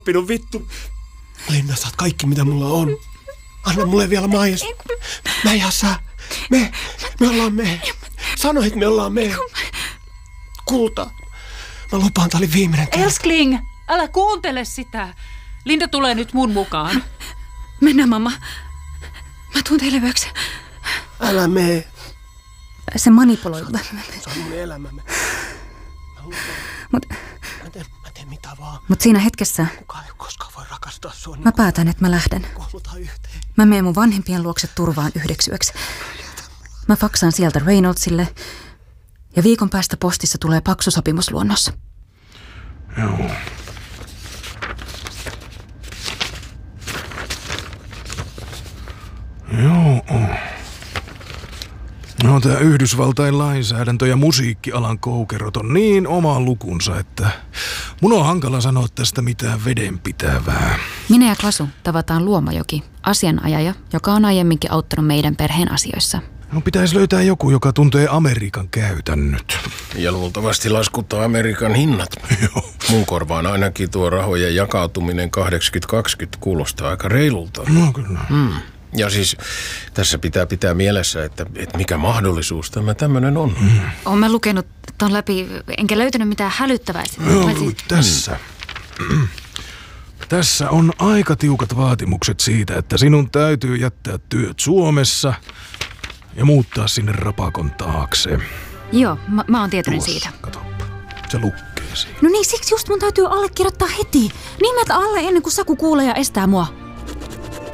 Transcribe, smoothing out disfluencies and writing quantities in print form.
Pidun vittu. Linda, saat kaikki mitä mulla on. Anna mulle vielä mais. Mä en saa. Me ollaan me. Sano, että me ollaan me. Kulta. Mä lupaan, tää oli viimeinen kerta. Elskling, älä kuuntele sitä. Linda tulee nyt mun mukaan. Mennään, mamma. Mä tuun teille yöksi. Älä mene. Se manipuloi. Se on mun elämämme. Mä teen mitä vaan. Mut siinä hetkessä Kukaan ei koskaan voi rakastaa sua. mä päätän, että mä lähden. Kuulutaan yhteen. Mä menen mun vanhempien luokse turvaan 9 yöksi. Mä faksaan sieltä Reynoldsille ja viikon päästä postissa tulee paksu sopimusluonnos. Joo. No, tämä Yhdysvaltain lainsäädäntö ja musiikkialan koukerot on niin oma lukunsa, että mun on hankala sanoa tästä mitään vedenpitävää. Minä ja Klasu tavataan Luomajoki, asianajaja, joka on aiemminkin auttanut meidän perheen asioissa. No, pitäisi löytää joku, joka tuntee Amerikan käytännöt. Ja luultavasti laskuttaa Amerikan hinnat. Joo. Mun korvaan ainakin tuo rahojen jakautuminen 80-20 kuulostaa aika reilulta. No kyllä. Ja siis tässä pitää mielessä, että mikä mahdollisuus tämä tämmöinen on. Oon mä lukenut ton läpi, enkä löytänyt mitään hälyttävää. Tässä. Tässä on aika tiukat vaatimukset siitä, että sinun täytyy jättää työt Suomessa ja muuttaa sinne rapakon taakse. Joo, mä oon tietoinen siitä. Katoppa. Se lukee siinä. No niin, siksi just mun täytyy allekirjoittaa heti. Nimet alle ennen kuin Saku kuulee ja estää mua.